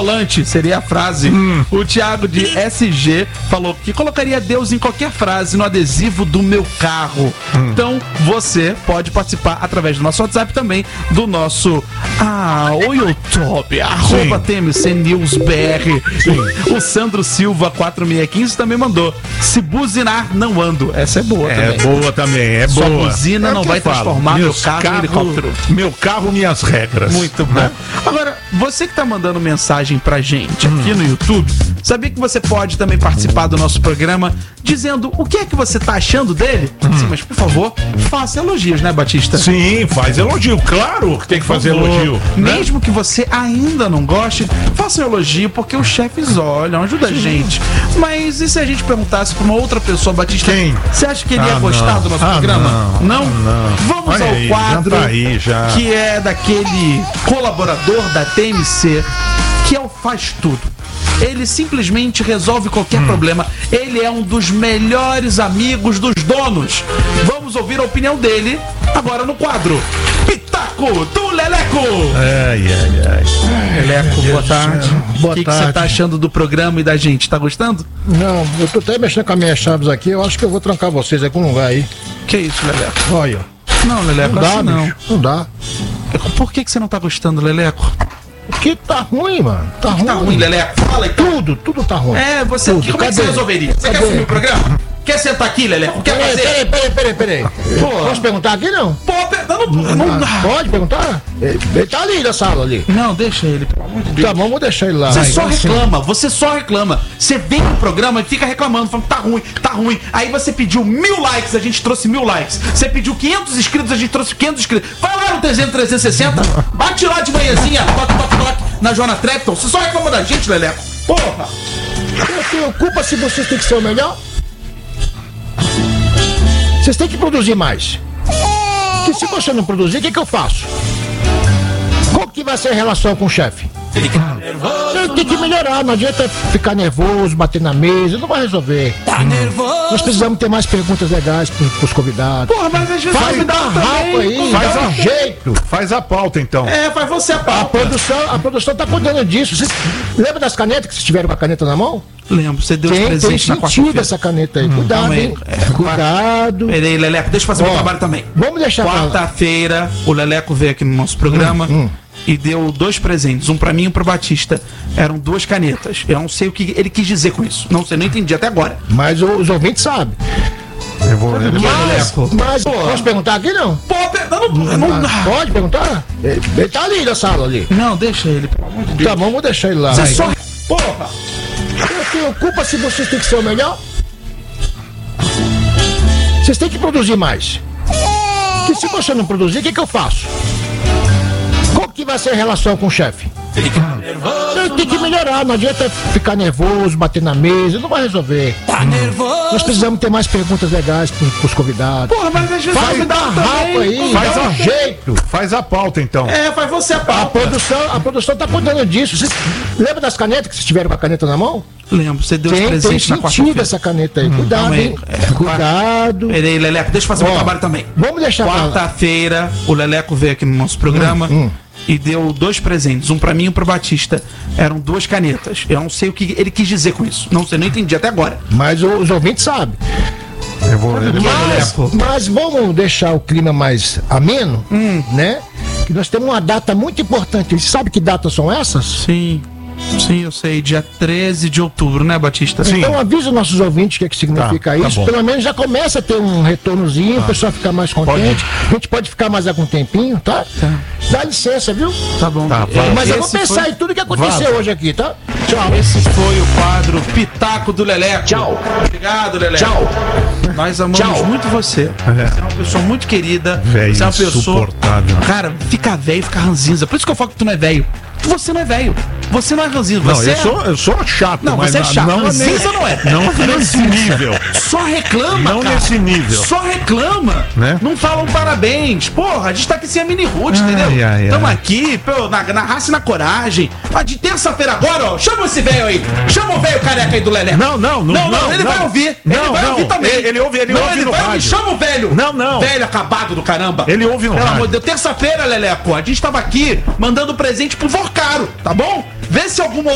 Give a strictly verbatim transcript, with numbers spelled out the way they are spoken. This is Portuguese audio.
volante, seria a frase. Hum. O Thiago de S G falou que colocaria Deus em qualquer frase no adesivo do meu carro. Hum. Então, você pode participar através do nosso WhatsApp também, do nosso ah, o YouTube, arroba T M C News B R. O Sandro Silva quatro seis um cinco também mandou: se buzinar, não ando. Essa é boa é também. É boa também, é Sua boa. buzina é não vai transformar meu carro, carro em helicóptero. Meu carro, minhas regras. Muito bom. Né? Agora, você que tá mandando mensagem pra gente aqui hum. no YouTube, sabia que você pode também participar do nosso programa dizendo o que é que você tá achando dele? Hum. Sim, mas por favor, faça elogios, né, Batista? Sim, faz elogio, claro que tem que fazer elogio. Mesmo né? que você ainda não goste, faça um elogio, porque os chefes olham, ajuda Sim. a gente. Mas e se a gente perguntasse pra uma outra pessoa, Batista, quem? Você acha que ele ia ah, gostar não. do nosso ah, programa? Não? Não? não. Vamos Olha ao aí, quadro já tá aí, já. que é daquele colaborador da T M C, que é o Faz Tudo. Ele simplesmente resolve qualquer hum. problema. Ele é um dos melhores amigos dos donos. Vamos ouvir a opinião dele agora no quadro Pitaco do Leleco. Ai, ai, ai. Leleco, boa tarde. Boa O que tarde. você tá achando do programa e da gente? Tá gostando? Não, eu tô até mexendo com as minhas chaves aqui. Eu acho que eu vou trancar vocês aí com um lugar aí. Que isso, Leleco? Olha. Não, Leleco, não dá, assim não. Bicho, não dá. Por que, que você não tá gostando, Leleco? Porque tá ruim, mano. Tá ruim. Tá ruim, Leleco. Fala aí. Tudo, tudo tá ruim. É, você. Tudo. Como é que você resolveria? Você Cadê? quer assumir o programa? Quer sentar aqui, Leleco? Quer peraí, fazer? Peraí, peraí, peraí, peraí. Posso perguntar aqui, não? Pô, não, não, não dá. Pode perguntar? Ele, ele tá ali na sala ali. Não, deixa ele, pelo amor de Deus. Tá bom, vou deixar ele lá. Você Vai, só assim. reclama, você só reclama. Você vem pro programa e fica reclamando, falando tá ruim, tá ruim. Aí você pediu mil likes, a gente trouxe mil likes. Você pediu quinhentos inscritos, a gente trouxe quinhentos inscritos. Vai lá no trezentos e sessenta, bate lá de manhãzinha, toque, toque, toque, na Joana Trepton. Você só reclama da gente, Leleco. Porra! Eu tenho culpa se vocês têm que ser o melhor? Vocês têm que produzir mais. Que se você não produzir, o que, que eu faço? Qual que vai ser a relação com o chefe? Tem que melhorar, não adianta ficar nervoso, bater na mesa, não vai resolver. Tá nervoso? Nós precisamos ter mais perguntas legais pros, pros convidados. Porra, mas às vezes Faz me dá dar rapa aí, Faz dá a- um jeito. Faz a pauta, então. É, faz você a A pauta. produção, a produção tá cuidando disso. Vocês lembra das canetas que vocês tiveram com a caneta na mão? Lembro, você deu os Tem, tem presentes na sentido quarta-feira. essa caneta aí. Cuidado, calma aí. hein? É, Cuidado. Peraí, Leleco, deixa eu fazer Ó, meu trabalho também. Vamos deixar pra lá. Quarta-feira, o Leleco veio aqui no nosso programa Hum, hum. e deu dois presentes, um pra mim e um pro Batista. Eram duas canetas. Eu não sei o que ele quis dizer com isso. Não sei, não entendi até agora. Mas os ouvintes sabem. Eu vou... Que, Mas, Leleco? mas posso perguntar aqui, não? Pô, per- não, não, não dá. Pode perguntar? Ele, ele tá ali na sala ali. Não, deixa ele, pelo amor de Deus. Tá bom, vou deixar ele lá. Você Vai. só... Porra! Eu tenho culpa se vocês têm que ser o melhor? Vocês têm que produzir mais. Que se você não produzir, o que, que eu faço? Qual que vai ser a relação com o chefe? Tem que melhorar, não adianta ficar nervoso, bater na mesa, não vai resolver. Tá nervoso? Nós precisamos ter mais perguntas legais pros, pros convidados. Porra, mas às vezes Faz me dar dá rapa também. aí, Faz dá um a- jeito. Faz a pauta, então. É, faz você a A pauta. produção, a produção tá cuidando disso. Vocês lembra das canetas que vocês tiveram com a caneta na mão? Lembro, você deu os Tem, tem presentes na sentido quarta-feira. essa caneta aí. Cuidado, calma aí. hein? É, Cuidado. Peraí, Leleco, deixa eu fazer Ó, meu trabalho também. Vamos deixar pra lá. Quarta-feira, o Leleco veio aqui no nosso programa Hum, hum. e deu dois presentes, um pra mim e um pro Batista. Eram duas canetas. Eu não sei o que ele quis dizer com isso. Não sei, não entendi até agora. Mas os ouvintes sabem. Eu vou... Mas, mas vamos deixar o clima mais ameno, né? Que nós temos uma data muito importante. Você sabe que datas são essas? Sim, sim, eu sei. Dia treze de outubro, né, Batista? Sim. Então avisa os nossos ouvintes o que, é que significa Tá, tá isso. bom. Pelo menos já começa a ter um retornozinho, o pessoal fica mais contente. A gente pode ficar mais algum tempinho, tá? Tá. Dá licença, viu? Tá bom. Tá, vai. Mas eu vou Esse pensar foi- em tudo que aconteceu Vaza. hoje aqui, tá? Tchau. Esse foi o quadro Pitaco do Leleco. Tchau. Obrigado, Leleco. Tchau. Nós amamos Tchau. muito você. Você é uma pessoa muito querida. Véi, você é uma pessoa. insuportável. Cara, fica velho, fica ranzinza. Por isso que eu falo que tu não é velho. Você não é velho. Você não é ranzinza. Não, Você eu é... sou, eu sou chato, Não, mas você é na- chato. Não, Ranzinza nesse, não é. não nesse nível. Só reclama, Não cara. nesse nível. Só reclama. Né? Não falam parabéns. Porra, a gente tá aqui sem a mini root, Ai, entendeu? ai, Tamo ai. aqui, pô, na, na raça e na coragem. Mas de terça-feira agora, ó, chama esse velho aí. Chama o velho careca aí do Lelé. Não, não, não, Não, não, não, ele não. vai ouvir. Não, ele vai não. ouvir também. Ele- ele ouve- ele não, ouve ele no vai ouvir. rádio. Chama o velho. Não, não. Velho acabado do caramba. Ele ouve no Pelo rádio. amor de Deus. Terça-feira, Leleco, a gente tava aqui mandando presente pro Vorcaro, tá bom? Vê se alguma